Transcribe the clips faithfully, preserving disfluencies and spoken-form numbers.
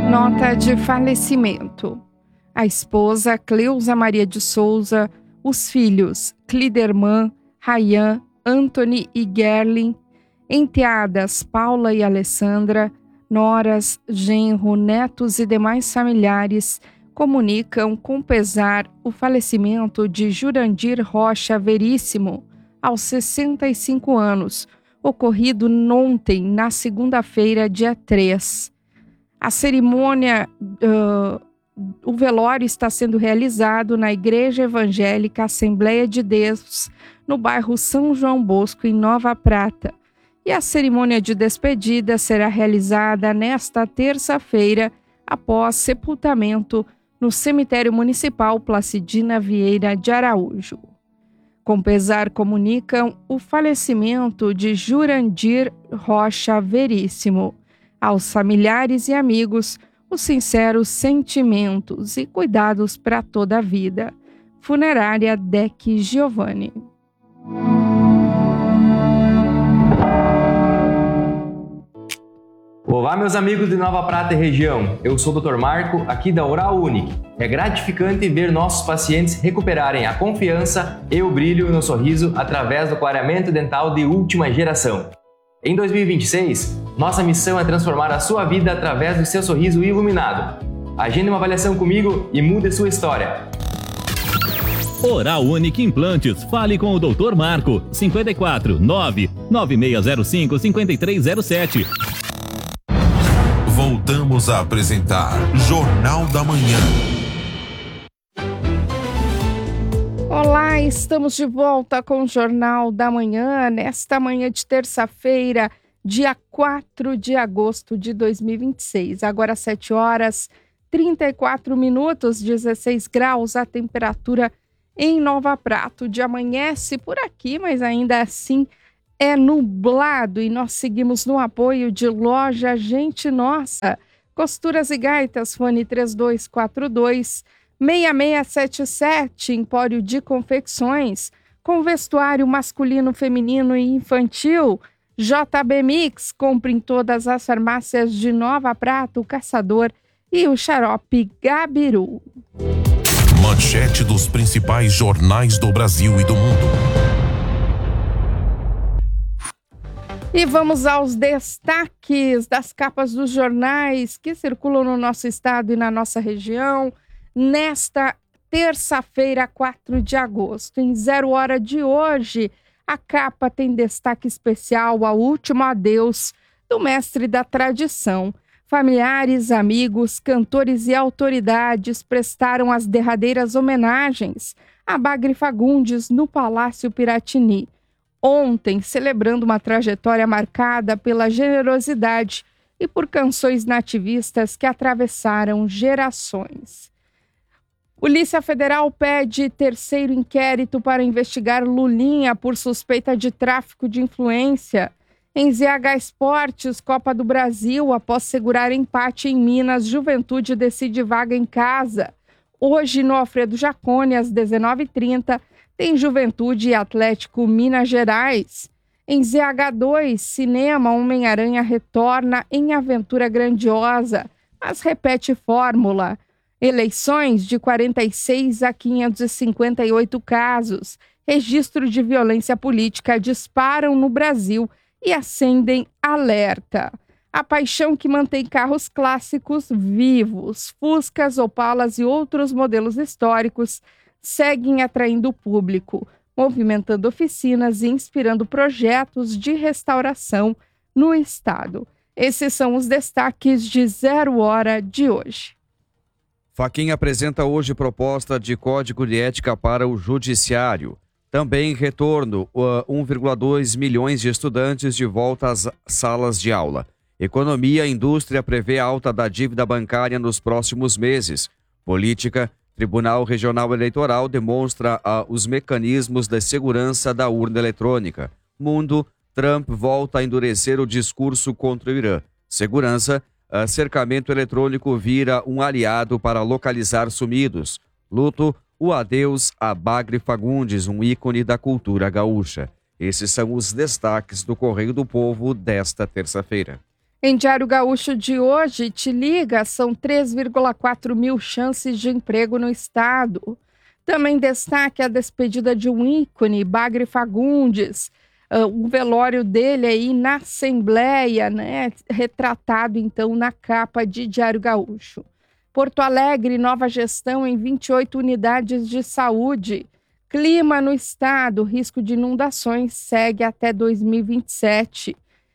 Nota de falecimento. A esposa Cleusa Maria de Souza, os filhos Cliderman, Rayan, Anthony e Gerlin, enteadas Paula e Alessandra, noras, genro, netos e demais familiares comunicam com pesar o falecimento de Jurandir Rocha Veríssimo, aos sessenta e cinco anos, ocorrido ontem, na segunda-feira, dia três. A cerimônia, uh, o velório está sendo realizado na Igreja Evangélica Assembleia de Deus, no bairro São João Bosco, em Nova Prata. E a cerimônia de despedida será realizada nesta terça-feira, após sepultamento no cemitério municipal Placidina Vieira de Araújo. Com pesar comunicam o falecimento de Jurandir Rocha Veríssimo. Aos familiares e amigos, os sinceros sentimentos e cuidados para toda a vida. Funerária Deck Giovanni. Olá, meus amigos de Nova Prata e região. Eu sou o doutor Marco, aqui da Oral Unique. É gratificante ver nossos pacientes recuperarem a confiança e o brilho no sorriso através do clareamento dental de última geração. Em dois mil e vinte e seis, nossa missão é transformar a sua vida através do seu sorriso iluminado. Agende uma avaliação comigo e mude sua história. Oral Unique Implantes. Fale com o doutor Marco. cinco quatro nove nove seis zero cinco cinco três zero sete. Voltamos a apresentar Jornal da Manhã. Olá, estamos de volta com o Jornal da Manhã, nesta manhã de terça-feira, dia quatro de agosto de dois mil e vinte e seis. Agora sete horas, trinta e quatro minutos, dezesseis graus a temperatura em Nova Prata. O dia amanhece por aqui, mas ainda assim é nublado e nós seguimos no apoio de Loja Gente Nossa. Costuras e Gaitas, fone três dois quatro dois, seis seis sete sete, Empório de Confecções, com vestuário masculino, feminino e infantil. J B Mix, compre em todas as farmácias de Nova Prata, o Caçador e o Xarope Gabiru. Manchete dos principais jornais do Brasil e do mundo. E vamos aos destaques das capas dos jornais que circulam no nosso estado e na nossa região nesta terça-feira, quatro de agosto. Em zero hora de hoje, a capa tem destaque especial ao último adeus do mestre da tradição. Familiares, amigos, cantores e autoridades prestaram as derradeiras homenagens a Bagre Fagundes no Palácio Piratini. Ontem, celebrando uma trajetória marcada pela generosidade e por canções nativistas que atravessaram gerações. Polícia Federal pede terceiro inquérito para investigar Lulinha por suspeita de tráfico de influência. Em Z H Esportes, Copa do Brasil, após segurar empate em Minas, Juventude decide vaga em casa. Hoje, no Alfredo Jaconi, às dezenove e trinta, tem Juventude e Atlético Minas Gerais. Em Z H dois, Cinema, Homem-Aranha retorna em aventura grandiosa, mas repete fórmula. Eleições de quarenta e seis a quinhentos e cinquenta e oito casos. Registro de violência política disparam no Brasil e acendem alerta. A paixão que mantém carros clássicos vivos, Fuscas, Opalas e outros modelos históricos seguem atraindo o público, movimentando oficinas e inspirando projetos de restauração no estado. Esses são os destaques de Zero Hora de hoje. Fachin apresenta hoje proposta de código de ética para o judiciário. Também retorno, um vírgula dois milhões de estudantes de volta às salas de aula. Economia e indústria prevê alta da dívida bancária nos próximos meses. Política, Tribunal Regional Eleitoral demonstra ah, os mecanismos de segurança da urna eletrônica. Mundo, Trump volta a endurecer o discurso contra o Irã. Segurança, ah, cercamento eletrônico vira um aliado para localizar sumidos. Luto, o adeus a Bagre Fagundes, um ícone da cultura gaúcha. Esses são os destaques do Correio do Povo desta terça-feira. Em Diário Gaúcho de hoje, te liga, são três vírgula quatro mil chances de emprego no estado. Também destaque a despedida de um ícone, Bagre Fagundes. Uh, o velório dele aí na Assembleia, né? Retratado então na capa de Diário Gaúcho. Porto Alegre, nova gestão em vinte e oito unidades de saúde. Clima no estado, risco de inundações segue até dois mil e vinte e sete.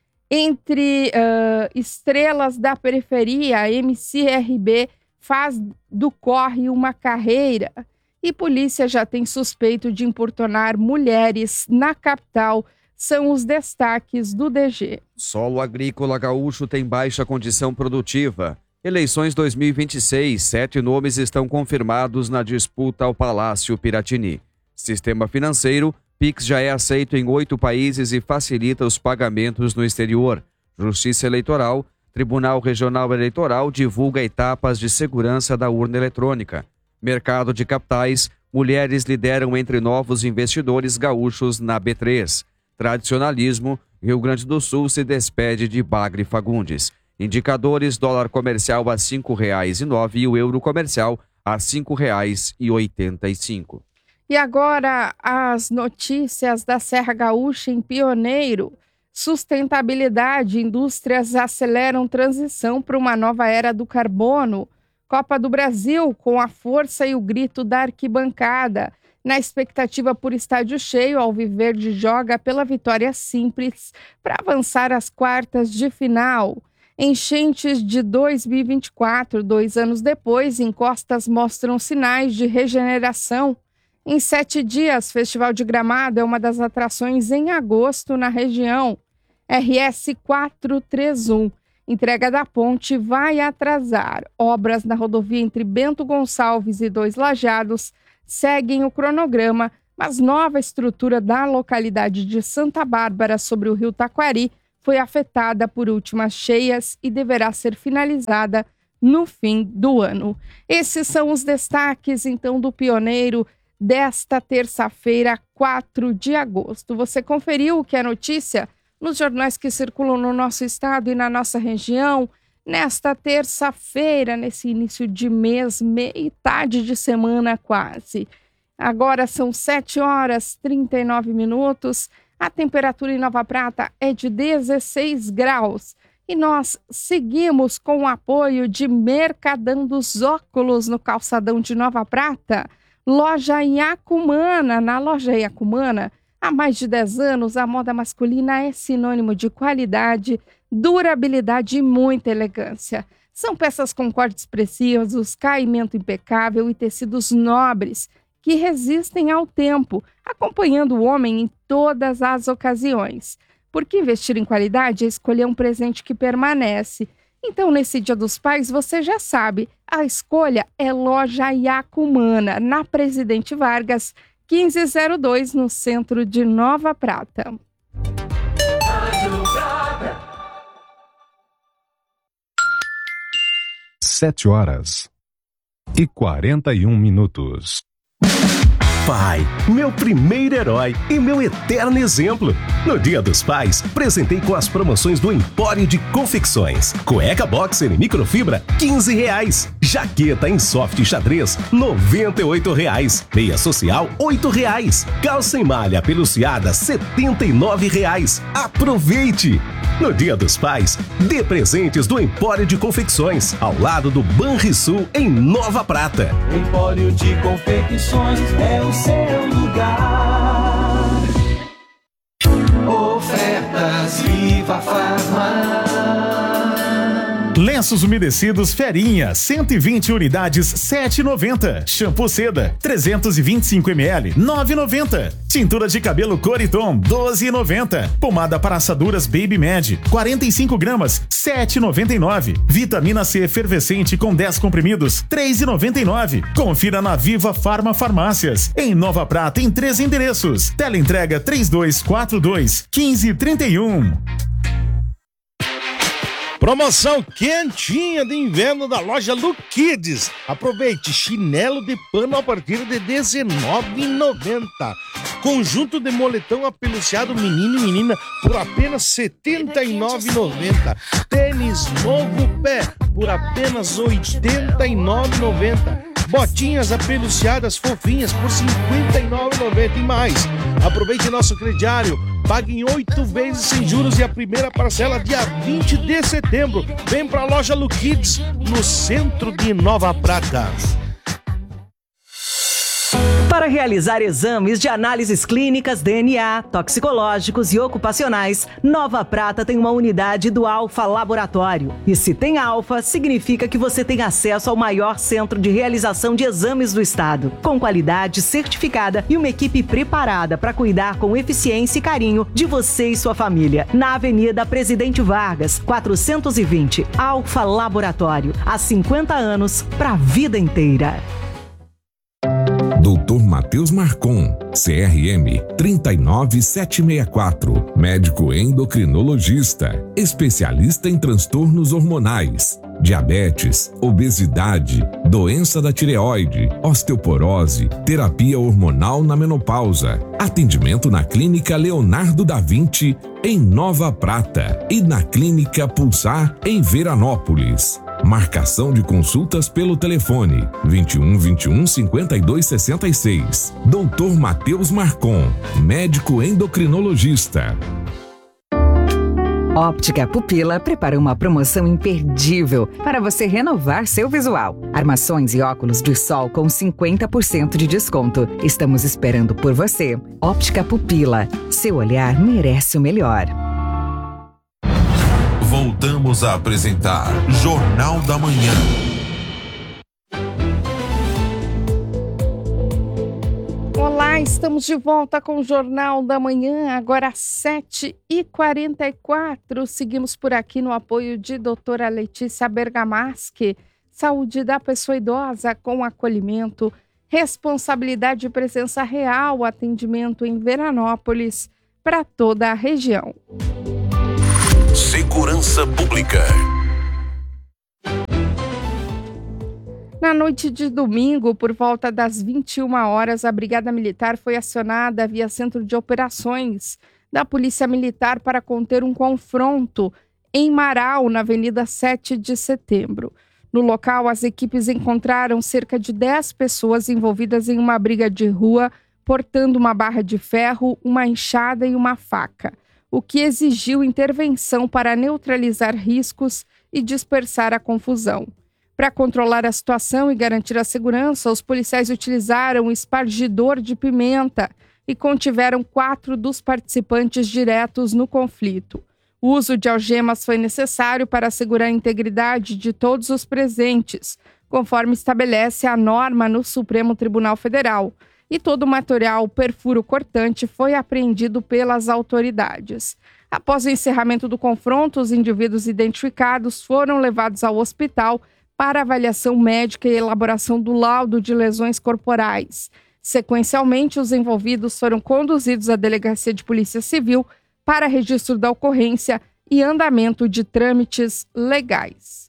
Entre uh, estrelas da periferia, a M C R B faz do corre uma carreira. E polícia já tem suspeito de importunar mulheres na capital. São os destaques do D G. Solo agrícola gaúcho tem baixa condição produtiva. Eleições dois mil e vinte e seis, sete nomes estão confirmados na disputa ao Palácio Piratini. Sistema financeiro, Pix já é aceito em oito países e facilita os pagamentos no exterior. Justiça Eleitoral, Tribunal Regional Eleitoral divulga etapas de segurança da urna eletrônica. Mercado de capitais, mulheres lideram entre novos investidores gaúchos na B três. Tradicionalismo, Rio Grande do Sul se despede de Bagre Fagundes. Indicadores, dólar comercial a cinco reais e nove e o euro comercial a cinco reais e oitenta e cinco. E agora as notícias da Serra Gaúcha em Pioneiro. Sustentabilidade, indústrias aceleram transição para uma nova era do carbono. Copa do Brasil com a força e o grito da arquibancada. Na expectativa por estádio cheio, Alviverde joga pela vitória simples para avançar às quartas de final. Enchentes de dois mil e vinte e quatro, dois anos depois, encostas mostram sinais de regeneração. Em sete dias, Festival de Gramado é uma das atrações em agosto na região. R S quatrocentos e trinta e um. Entrega da ponte vai atrasar. Obras na rodovia entre Bento Gonçalves e Dois Lajados seguem o cronograma, mas nova estrutura da localidade de Santa Bárbara sobre o rio Taquari foi afetada por últimas cheias e deverá ser finalizada no fim do ano. Esses são os destaques, então, do Pioneiro desta terça-feira, quatro de agosto. Você conferiu o que é notícia nos jornais que circulam no nosso estado e na nossa região nesta terça-feira, nesse início de mês, metade de semana quase. Agora são sete horas e trinta e nove minutos, a temperatura em Nova Prata é de dezesseis graus e nós seguimos com o apoio de Mercadão dos Óculos no calçadão de Nova Prata. Loja Iacumana. Na loja Iacumana, há mais de dez anos, a moda masculina é sinônimo de qualidade, durabilidade e muita elegância. São peças com cortes precisos, caimento impecável e tecidos nobres que resistem ao tempo, acompanhando o homem em todas as ocasiões. Porque investir em qualidade é escolher um presente que permanece. Então, nesse Dia dos Pais, você já sabe, a escolha é Loja Iacumana, na Presidente Vargas, quinze zero dois, no centro de Nova Prata. Sete horas e quarenta e um minutos. Pai, meu primeiro herói e meu eterno exemplo. No Dia dos Pais, presentei com as promoções do Empório de Confecções. Cueca boxer em microfibra, quinze reais. Jaqueta em soft xadrez, noventa e oito reais. Meia social, oito reais. Calça em malha peluciada, setenta e nove reais. Aproveite! No Dia dos Pais, dê presentes do Empório de Confecções, ao lado do Banrisul, em Nova Prata. Empório de Confecções é o seu lugar. Ofertas Viva Farma. Lenços umedecidos Ferinha, cento e vinte unidades, sete reais e noventa centavos. Shampoo Seda, trezentos e vinte e cinco mililitros, nove reais e noventa centavos. Tintura de cabelo Coriton, doze reais e noventa centavos. Pomada para assaduras Baby Med, quarenta e cinco gramas, sete reais e noventa e nove centavos. Vitamina C efervescente com dez comprimidos, três reais e noventa e nove centavos. Confira na Viva Farma Farmácias. Em Nova Prata, em três endereços. Teleentrega três dois quatro dois, quinze trinta e um. Promoção quentinha de inverno da loja Look Kids. Aproveite, chinelo de pano a partir de dezenove reais e noventa centavos. Conjunto de moletom apeluciado menino e menina por apenas setenta e nove reais e noventa centavos. Tênis novo pé por apenas oitenta e nove reais e noventa centavos. Botinhas apeluciadas fofinhas por cinquenta e nove reais e noventa centavos e mais. Aproveite nosso crediário, pague em oito vezes sem juros e a primeira parcela dia vinte de setembro. Vem pra loja Lukids, no centro de Nova Prata. Para realizar exames de análises clínicas, D N A, toxicológicos e ocupacionais, Nova Prata tem uma unidade do Alfa Laboratório. E se tem Alfa, significa que você tem acesso ao maior centro de realização de exames do estado, com qualidade certificada e uma equipe preparada para cuidar com eficiência e carinho de você e sua família. Na Avenida Presidente Vargas, quatrocentos e vinte, Alfa Laboratório. Há cinquenta anos, para a vida inteira. doutor Matheus Marcon, C R M três nove sete seis quatro, médico endocrinologista, especialista em transtornos hormonais, diabetes, obesidade, doença da tireoide, osteoporose, terapia hormonal na menopausa. Atendimento na Clínica Leonardo da Vinci, em Nova Prata, e na Clínica Pulsar, em Veranópolis. Marcação de consultas pelo telefone vinte e um, vinte e um, cinquenta e dois, sessenta e seis. doutor Matheus Marcon, médico endocrinologista. Óptica Pupila prepara uma promoção imperdível para você renovar seu visual. Armações e óculos de sol com cinquenta por cento de desconto. Estamos esperando por você. Óptica Pupila, seu olhar merece o melhor. Voltamos a apresentar Jornal da Manhã. Olá, estamos de volta com o Jornal da Manhã, agora às sete e quarenta e quatro. Seguimos por aqui no apoio de doutora Letícia Bergamaschi. Saúde da pessoa idosa com acolhimento, responsabilidade e presença real, atendimento em Veranópolis para toda a região. Segurança Pública. Na noite de domingo, por volta das vinte e uma horas, a Brigada Militar foi acionada via Centro de Operações da Polícia Militar para conter um confronto em Marau, na Avenida sete de setembro. No local, as equipes encontraram cerca de dez pessoas envolvidas em uma briga de rua, portando uma barra de ferro, uma enxada e uma faca, o que exigiu intervenção para neutralizar riscos e dispersar a confusão. Para controlar a situação e garantir a segurança, os policiais utilizaram um espargidor de pimenta e contiveram quatro dos participantes diretos no conflito. O uso de algemas foi necessário para assegurar a integridade de todos os presentes, conforme estabelece a norma no Supremo Tribunal Federal. E todo o material perfuro cortante foi apreendido pelas autoridades. Após o encerramento do confronto, os indivíduos identificados foram levados ao hospital para avaliação médica e elaboração do laudo de lesões corporais. Sequencialmente, os envolvidos foram conduzidos à Delegacia de Polícia Civil para registro da ocorrência e andamento de trâmites legais.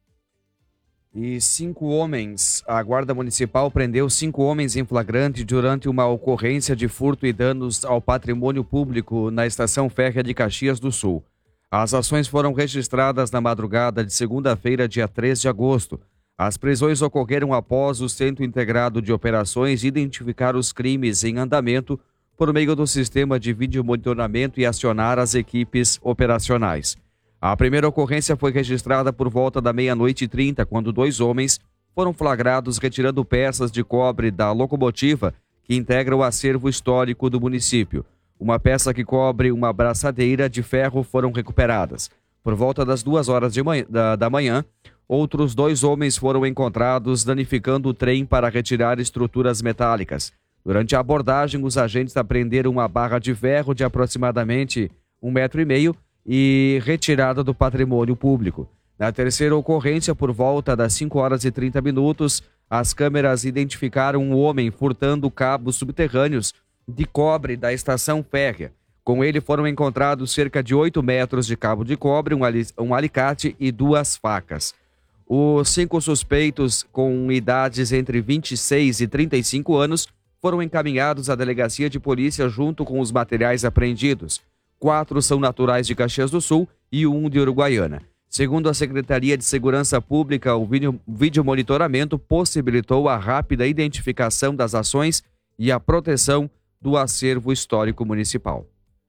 E cinco homens, a Guarda Municipal prendeu cinco homens em flagrante durante uma ocorrência de furto e danos ao patrimônio público na Estação Férrea de Caxias do Sul. As ações foram registradas na madrugada de segunda-feira, dia três de agosto. As prisões ocorreram após o Centro Integrado de Operações identificar os crimes em andamento por meio do sistema de vídeo monitoramento e acionar as equipes operacionais. A primeira ocorrência foi registrada por volta da meia-noite e trinta, quando dois homens foram flagrados retirando peças de cobre da locomotiva que integra o acervo histórico do município. Uma peça que cobre uma braçadeira de ferro foram recuperadas. Por volta das duas horas de manhã, da, da manhã, outros dois homens foram encontrados danificando o trem para retirar estruturas metálicas. Durante a abordagem, os agentes apreenderam uma barra de ferro de aproximadamente um metro e meio e retirada do patrimônio público. Na terceira ocorrência, por volta das cinco horas e trinta minutos, as câmeras identificaram um homem furtando cabos subterrâneos de cobre da estação férrea. Com ele foram encontrados cerca de oito metros de cabo de cobre, um, ali, um alicate e duas facas. Os cinco suspeitos, com idades entre vinte e seis e trinta e cinco anos, foram encaminhados à delegacia de polícia junto com os materiais apreendidos. Quatro são naturais de Caxias do Sul e um de Uruguaiana. Segundo a Secretaria de Segurança Pública, o vídeo, vídeo monitoramento possibilitou a rápida identificação das ações e a proteção do acervo histórico municipal.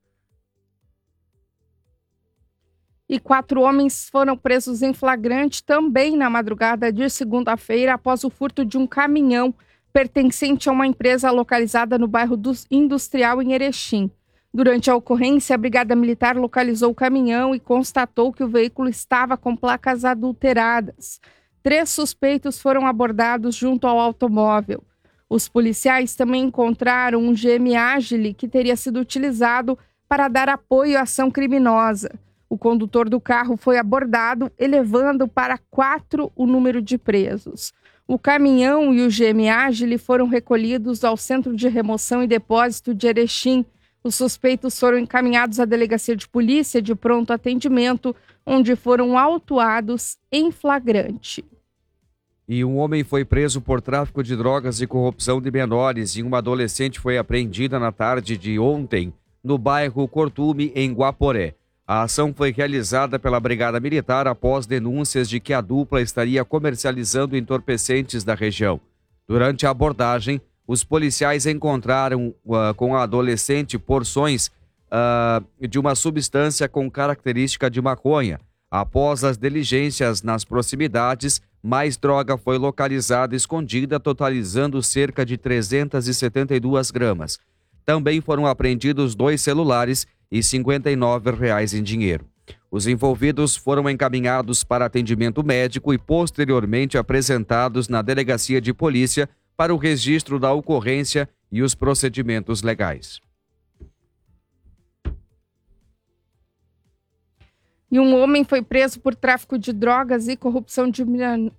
E quatro homens foram presos em flagrante também na madrugada de segunda-feira após o furto de um caminhão pertencente a uma empresa localizada no bairro Industrial em Erechim. Durante a ocorrência, a Brigada Militar localizou o caminhão e constatou que o veículo estava com placas adulteradas. Três suspeitos foram abordados junto ao automóvel. Os policiais também encontraram um G M Agile que teria sido utilizado para dar apoio à ação criminosa. O condutor do carro foi abordado, elevando para quatro o número de presos. O caminhão e o G M Agile foram recolhidos ao Centro de Remoção e Depósito de Erechim. Os suspeitos foram encaminhados à Delegacia de Polícia de Pronto Atendimento, onde foram autuados em flagrante. E um homem foi preso por tráfico de drogas e corrupção de menores e uma adolescente foi apreendida na tarde de ontem no bairro Cortume, em Guaporé. A ação foi realizada pela Brigada Militar após denúncias de que a dupla estaria comercializando entorpecentes da região. Durante a abordagem, os policiais encontraram uh, com a adolescente porções uh, de uma substância com característica de maconha. Após as diligências nas proximidades, mais droga foi localizada escondida, totalizando cerca de trezentas e setenta e duas gramas. Também foram apreendidos dois celulares e cinquenta e nove reais em dinheiro. Os envolvidos foram encaminhados para atendimento médico e posteriormente apresentados na Delegacia de Polícia para o registro da ocorrência e os procedimentos legais. E um homem foi preso por tráfico de drogas e corrupção de...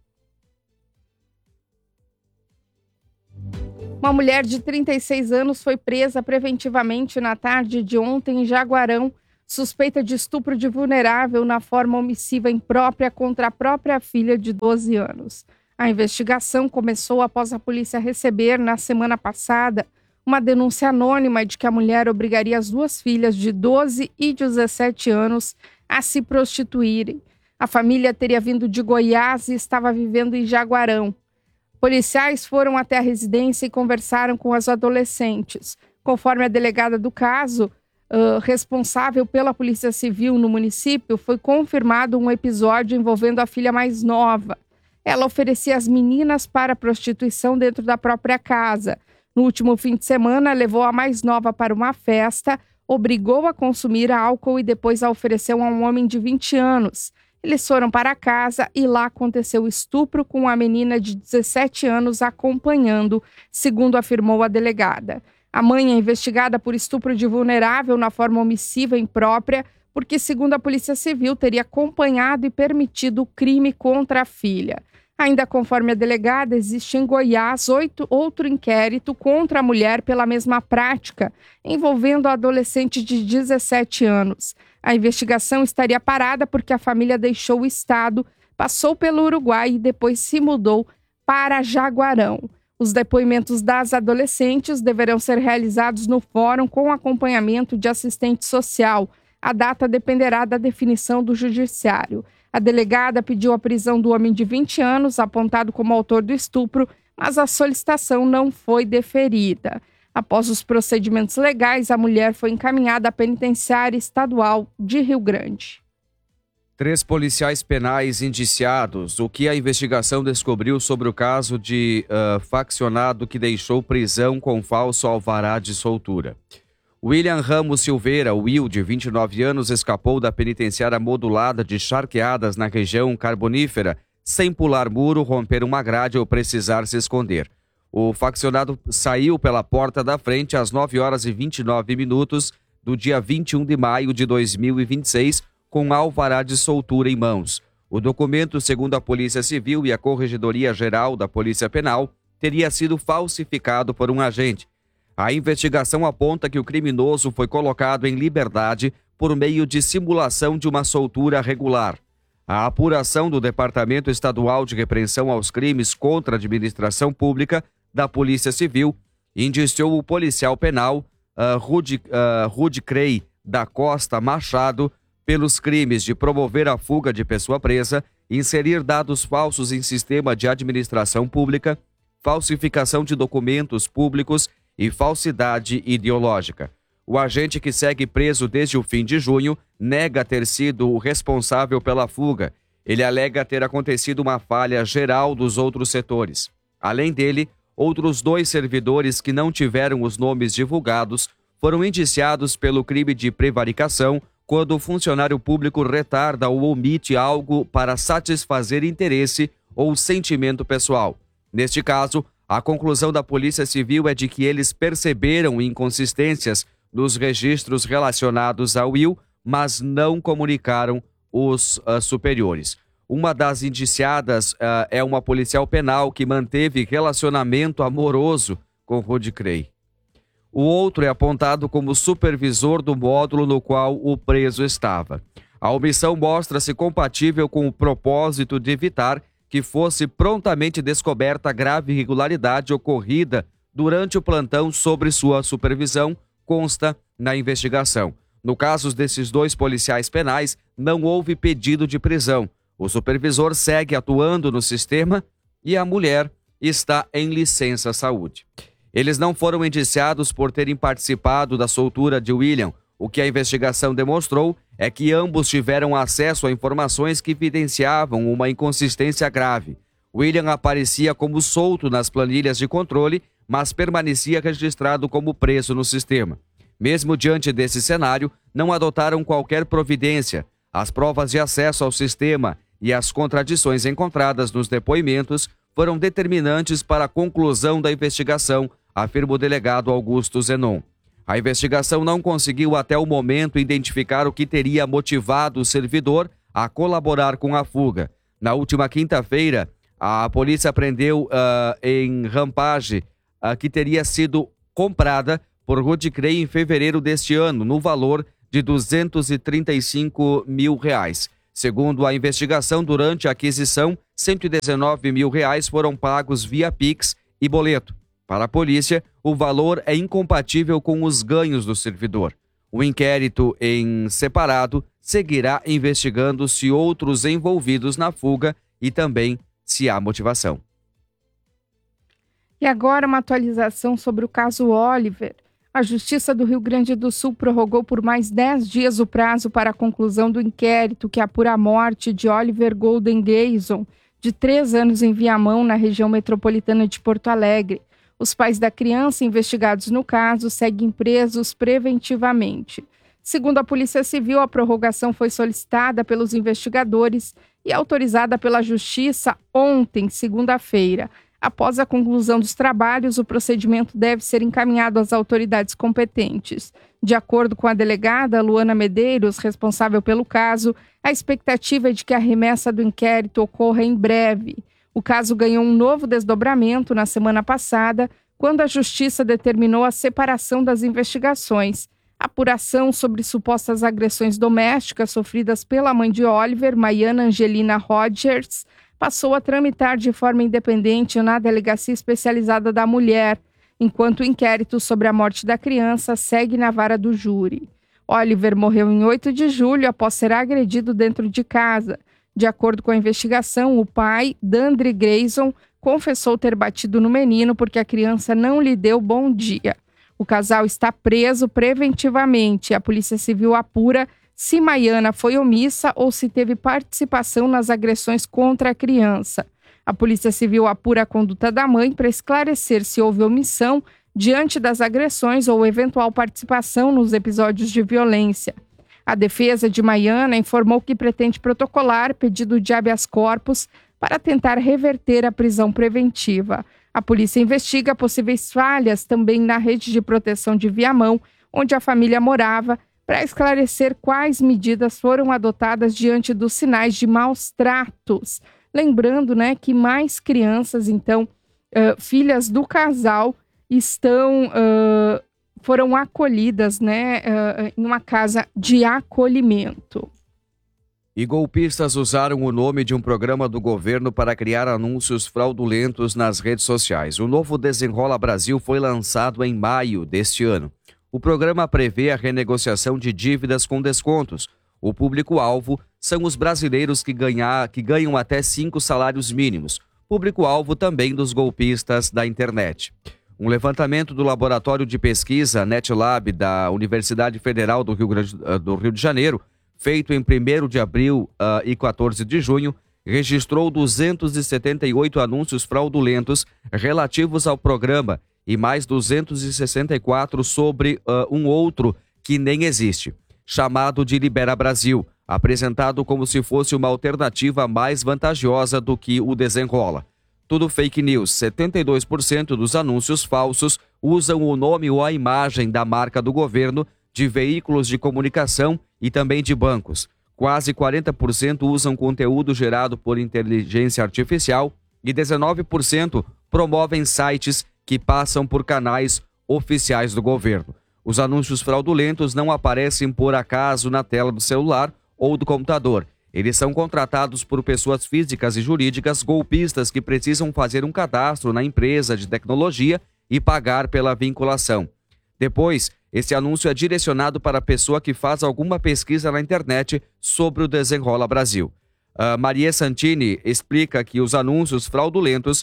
Uma mulher de trinta e seis anos foi presa preventivamente na tarde de ontem em Jaguarão, suspeita de estupro de vulnerável na forma omissiva imprópria contra a própria filha de doze anos. A investigação começou após a polícia receber, na semana passada, uma denúncia anônima de que a mulher obrigaria as duas filhas de doze e dezessete anos a se prostituírem. A família teria vindo de Goiás e estava vivendo em Jaguarão. Policiais foram até a residência e conversaram com as adolescentes. Conforme a delegada do caso, uh, responsável pela Polícia Civil no município, foi confirmado um episódio envolvendo a filha mais nova. Ela oferecia as meninas para prostituição dentro da própria casa. No último fim de semana, levou a mais nova para uma festa, obrigou a consumir álcool e depois a ofereceu a um homem de vinte anos. Eles foram para casa e lá aconteceu o estupro com a menina de dezessete anos acompanhando, segundo afirmou a delegada. A mãe é investigada por estupro de vulnerável na forma omissiva imprópria, porque, segundo a Polícia Civil, teria acompanhado e permitido o crime contra a filha. Ainda conforme a delegada, existe em Goiás oito, outro inquérito contra a mulher pela mesma prática, envolvendo a adolescente de dezessete anos. A investigação estaria parada porque a família deixou o estado, passou pelo Uruguai e depois se mudou para Jaguarão. Os depoimentos das adolescentes deverão ser realizados no fórum com acompanhamento de assistente social. A data dependerá da definição do judiciário. A delegada pediu a prisão do homem de vinte anos, apontado como autor do estupro, mas a solicitação não foi deferida. Após os procedimentos legais, a mulher foi encaminhada à penitenciária estadual de Rio Grande. Três policiais penais indiciados. O que a investigação descobriu sobre o caso de uh, faccionado que deixou prisão com falso alvará de soltura? William Ramos Silveira, Will, de vinte e nove anos, escapou da penitenciária modulada de Charqueadas na região carbonífera, sem pular muro, romper uma grade ou precisar se esconder. O faccionado saiu pela porta da frente às nove horas e vinte e nove minutos do dia vinte e um de maio de dois mil e vinte e seis, com alvará de soltura em mãos. O documento, segundo a Polícia Civil e a Corregedoria Geral da Polícia Penal, teria sido falsificado por um agente. A investigação aponta que o criminoso foi colocado em liberdade por meio de simulação de uma soltura regular. A apuração do Departamento Estadual de Repreensão aos Crimes contra a Administração Pública da Polícia Civil indiciou o policial penal uh, Rudy, uh, Rudy Crey da Costa Machado pelos crimes de promover a fuga de pessoa presa, inserir dados falsos em sistema de administração pública, falsificação de documentos públicos e falsidade ideológica. O agente, que segue preso desde o fim de junho, nega ter sido o responsável pela fuga. Ele alega ter acontecido uma falha geral dos outros setores. Além dele, outros dois servidores que não tiveram os nomes divulgados foram indiciados pelo crime de prevaricação quando o funcionário público retarda ou omite algo para satisfazer interesse ou sentimento pessoal. Neste caso, a conclusão da Polícia Civil é de que eles perceberam inconsistências nos registros relacionados ao Will, mas não comunicaram os uh, superiores. Uma das indiciadas uh, é uma policial penal que manteve relacionamento amoroso com Rudy Crey. O outro é apontado como supervisor do módulo no qual o preso estava. A omissão mostra-se compatível com o propósito de evitar que fosse prontamente descoberta a grave irregularidade ocorrida durante o plantão sobre sua supervisão, consta na investigação. No caso desses dois policiais penais, não houve pedido de prisão. O supervisor segue atuando no sistema e a mulher está em licença saúde. Eles não foram indiciados por terem participado da soltura de William. O que a investigação demonstrou é que ambos tiveram acesso a informações que evidenciavam uma inconsistência grave. William aparecia como solto nas planilhas de controle, mas permanecia registrado como preso no sistema. Mesmo diante desse cenário, não adotaram qualquer providência. As provas de acesso ao sistema e as contradições encontradas nos depoimentos foram determinantes para a conclusão da investigação, afirma o delegado Augusto Zenon. A investigação não conseguiu até o momento identificar o que teria motivado o servidor a colaborar com a fuga. Na última quinta-feira, a polícia prendeu uh, em Rampage, uh, que teria sido comprada por Rudy Crey em fevereiro deste ano, no valor de duzentos e trinta e cinco mil reais. Segundo a investigação, durante a aquisição, cento e dezenove mil reais foram pagos via Pix e boleto. Para a polícia, o valor é incompatível com os ganhos do servidor. O inquérito em separado seguirá investigando se outros envolvidos na fuga e também se há motivação. E agora uma atualização sobre o caso Oliver. A Justiça do Rio Grande do Sul prorrogou por mais dez dias o prazo para a conclusão do inquérito que apura a morte de Oliver Golden Grayson, de três anos, em Viamão, na região metropolitana de Porto Alegre. Os pais da criança investigados no caso seguem presos preventivamente. Segundo a Polícia Civil, a prorrogação foi solicitada pelos investigadores e autorizada pela Justiça ontem, segunda-feira. Após a conclusão dos trabalhos, o procedimento deve ser encaminhado às autoridades competentes. De acordo com a delegada Luana Medeiros, responsável pelo caso, a expectativa é de que a remessa do inquérito ocorra em breve. O caso ganhou um novo desdobramento na semana passada, quando a Justiça determinou a separação das investigações. A apuração sobre supostas agressões domésticas sofridas pela mãe de Oliver, Maiana Angelina Rogers, passou a tramitar de forma independente na Delegacia Especializada da Mulher, enquanto o inquérito sobre a morte da criança segue na vara do júri. Oliver morreu em oito de julho após ser agredido dentro de casa. De acordo com a investigação, o pai, Dandre Grayson, confessou ter batido no menino porque a criança não lhe deu bom dia. O casal está preso preventivamente. A Polícia Civil apura se Maiana foi omissa ou se teve participação nas agressões contra a criança. A Polícia Civil apura a conduta da mãe para esclarecer se houve omissão diante das agressões ou eventual participação nos episódios de violência. A defesa de Maiana informou que pretende protocolar pedido de habeas corpus para tentar reverter a prisão preventiva. A polícia investiga possíveis falhas também na rede de proteção de Viamão, onde a família morava, para esclarecer quais medidas foram adotadas diante dos sinais de maus tratos. Lembrando, né, que mais crianças, então, uh, filhas do casal, estão... Uh, foram acolhidas, né, uh, em uma casa de acolhimento. E golpistas usaram o nome de um programa do governo para criar anúncios fraudulentos nas redes sociais. O novo Desenrola Brasil foi lançado em maio deste ano. O programa prevê a renegociação de dívidas com descontos. O público-alvo são os brasileiros que, ganhar, que ganham até cinco salários mínimos. Público-alvo também dos golpistas da internet. Um levantamento do Laboratório de Pesquisa NetLab da Universidade Federal do Rio, Grande, do Rio de Janeiro, feito em primeiro de abril uh, e quatorze de junho, registrou duzentos e setenta e oito anúncios fraudulentos relativos ao programa e mais duzentos e sessenta e quatro sobre uh, um outro que nem existe, chamado de Libera Brasil, apresentado como se fosse uma alternativa mais vantajosa do que o Desenrola. Tudo fake news. setenta e dois por cento dos anúncios falsos usam o nome ou a imagem da marca do governo, de veículos de comunicação e também de bancos. Quase quarenta por cento usam conteúdo gerado por inteligência artificial e dezenove por cento promovem sites que passam por canais oficiais do governo. Os anúncios fraudulentos não aparecem por acaso na tela do celular ou do computador. Eles são contratados por pessoas físicas e jurídicas golpistas que precisam fazer um cadastro na empresa de tecnologia e pagar pela vinculação. Depois, esse anúncio é direcionado para a pessoa que faz alguma pesquisa na internet sobre o Desenrola Brasil. Uh, Maria Santini explica que os anúncios fraudulentos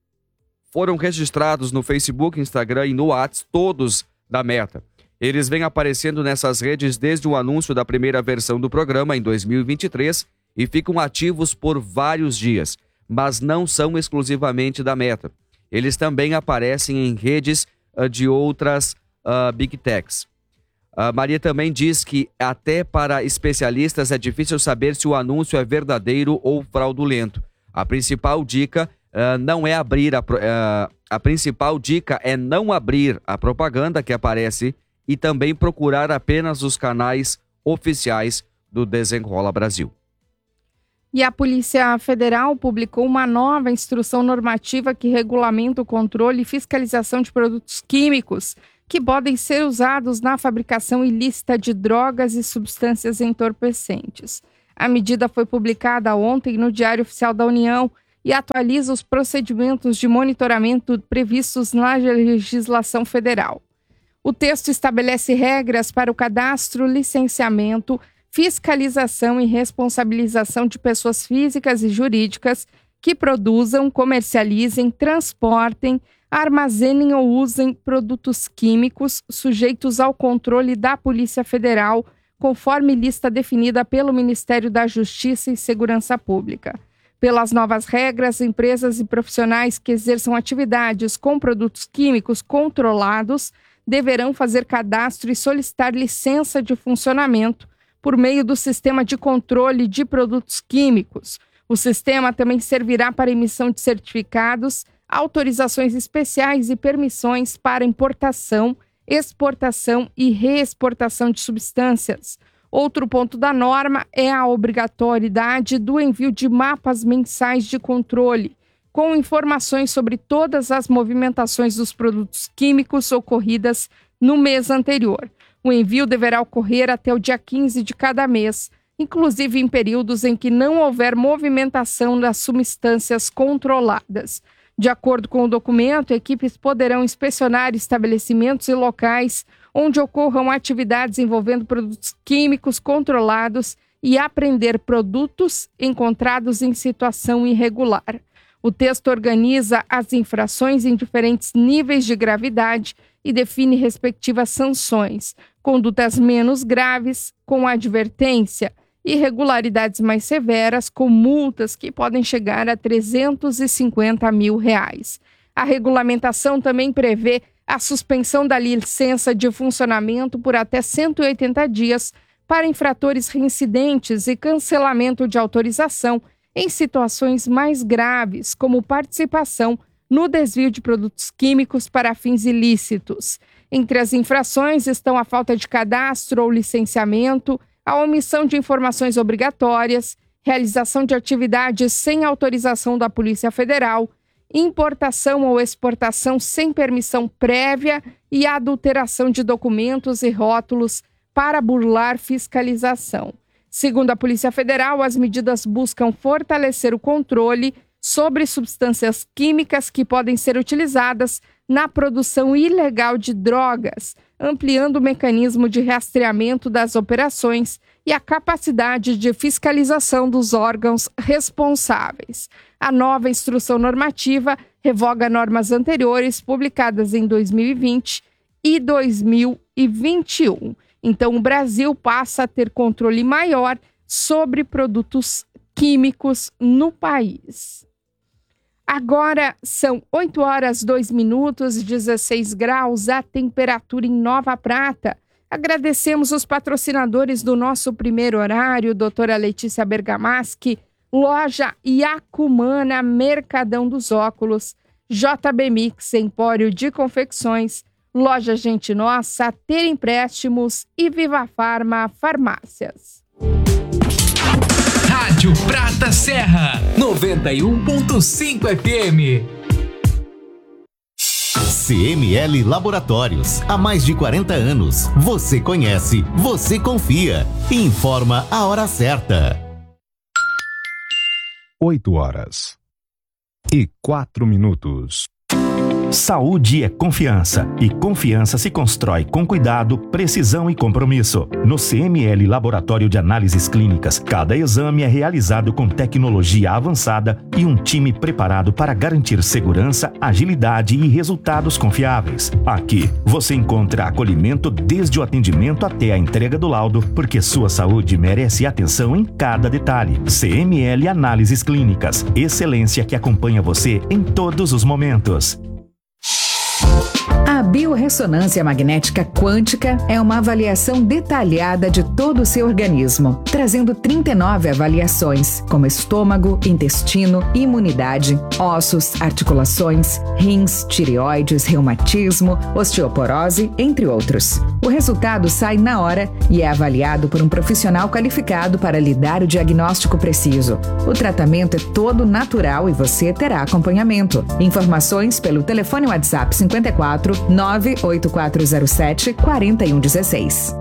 foram registrados no Facebook, Instagram e no WhatsApp, todos da Meta. Eles vêm aparecendo nessas redes desde o anúncio da primeira versão do programa em dois mil e vinte e três e ficam ativos por vários dias, mas não são exclusivamente da Meta. Eles também aparecem em redes uh, de outras uh, Big Techs. A Maria também diz que até para especialistas é difícil saber se o anúncio é verdadeiro ou fraudulento. A principal dica uh, não é abrir a, uh, a principal dica é não abrir a propaganda que aparece e também procurar apenas os canais oficiais do Desenrola Brasil. E a Polícia Federal publicou uma nova instrução normativa que regulamenta o controle e fiscalização de produtos químicos que podem ser usados na fabricação ilícita de drogas e substâncias entorpecentes. A medida foi publicada ontem no Diário Oficial da União e atualiza os procedimentos de monitoramento previstos na legislação federal. O texto estabelece regras para o cadastro, licenciamento, fiscalização e responsabilização de pessoas físicas e jurídicas que produzam, comercializem, transportem, armazenem ou usem produtos químicos sujeitos ao controle da Polícia Federal, conforme lista definida pelo Ministério da Justiça e Segurança Pública. Pelas novas regras, empresas e profissionais que exerçam atividades com produtos químicos controlados deverão fazer cadastro e solicitar licença de funcionamento por meio do Sistema de Controle de Produtos Químicos. O sistema também servirá para emissão de certificados, autorizações especiais e permissões para importação, exportação e reexportação de substâncias. Outro ponto da norma é a obrigatoriedade do envio de mapas mensais de controle, com informações sobre todas as movimentações dos produtos químicos ocorridas no mês anterior. O envio deverá ocorrer até o dia quinze de cada mês, inclusive em períodos em que não houver movimentação das substâncias controladas. De acordo com o documento, equipes poderão inspecionar estabelecimentos e locais onde ocorram atividades envolvendo produtos químicos controlados e apreender produtos encontrados em situação irregular. O texto organiza as infrações em diferentes níveis de gravidade e define respectivas sanções, condutas menos graves, com advertência, irregularidades mais severas, com multas que podem chegar a trezentos e cinquenta mil reais. A regulamentação também prevê a suspensão da licença de funcionamento por até cento e oitenta dias para infratores reincidentes e cancelamento de autorização em situações mais graves, como participação no desvio de produtos químicos para fins ilícitos. Entre as infrações estão a falta de cadastro ou licenciamento, a omissão de informações obrigatórias, realização de atividades sem autorização da Polícia Federal, importação ou exportação sem permissão prévia e adulteração de documentos e rótulos para burlar fiscalização. Segundo a Polícia Federal, as medidas buscam fortalecer o controle sobre substâncias químicas que podem ser utilizadas na produção ilegal de drogas, ampliando o mecanismo de rastreamento das operações e a capacidade de fiscalização dos órgãos responsáveis. A nova instrução normativa revoga normas anteriores publicadas em dois mil e vinte e dois mil e vinte e um. Então, o Brasil passa a ter controle maior sobre produtos químicos no país. Agora são oito horas, dois minutos, dezesseis graus, a temperatura em Nova Prata. Agradecemos os patrocinadores do nosso primeiro horário, doutora Letícia Bergamaschi, Loja Iacumana, Mercadão dos Óculos, J B Mix, Empório de Confecções, Loja Gente Nossa, Ter Empréstimos e Viva Farma Farmácias. Rádio Prata Serra, noventa e um ponto cinco F M. C M L Laboratórios, há mais de quarenta anos. Você conhece, você confia. Informa a hora certa. oito horas e quatro minutos. Saúde é confiança, e confiança se constrói com cuidado, precisão e compromisso. No C M L Laboratório de Análises Clínicas, cada exame é realizado com tecnologia avançada e um time preparado para garantir segurança, agilidade e resultados confiáveis. Aqui, você encontra acolhimento desde o atendimento até a entrega do laudo, porque sua saúde merece atenção em cada detalhe. C M L Análises Clínicas, excelência que acompanha você em todos os momentos. A biorressonância magnética quântica é uma avaliação detalhada de todo o seu organismo, trazendo trinta e nove avaliações, como estômago, intestino, imunidade, ossos, articulações, rins, tireoides, reumatismo, osteoporose, entre outros. O resultado sai na hora e é avaliado por um profissional qualificado para lhe dar o diagnóstico preciso. O tratamento é todo natural e você terá acompanhamento. Informações pelo telefone WhatsApp cinquenta e quatro, nove oito quatro zero sete, quatro um um seis.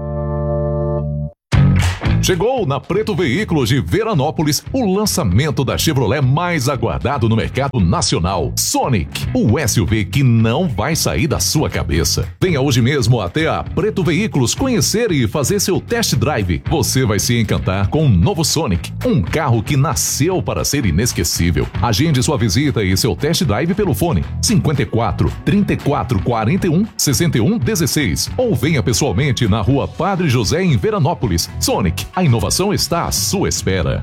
Chegou na Preto Veículos de Veranópolis o lançamento da Chevrolet mais aguardado no mercado nacional, Sonic, o S U V que não vai sair da sua cabeça. Venha hoje mesmo até a Preto Veículos conhecer e fazer seu test drive. Você vai se encantar com o novo Sonic, um carro que nasceu para ser inesquecível. Agende sua visita e seu test drive pelo fone cinquenta e quatro, trinta e quatro, quarenta e um, sessenta e um, dezesseis ou venha pessoalmente na Rua Padre José em Veranópolis. Sonic, a inovação está à sua espera.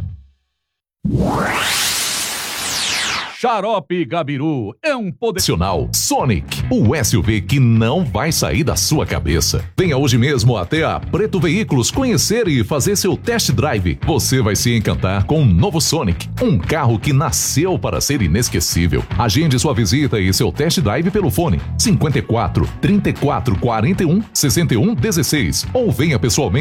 Xarope Gabiru é um potencial Sonic, o S U V que não vai sair da sua cabeça. Venha hoje mesmo até a Preto Veículos conhecer e fazer seu test drive. Você vai se encantar com o novo Sonic, um carro que nasceu para ser inesquecível. Agende sua visita e seu test drive pelo fone cinquenta e quatro, trinta e quatro, quarenta e um, sessenta e um, dezesseis ou venha pessoalmente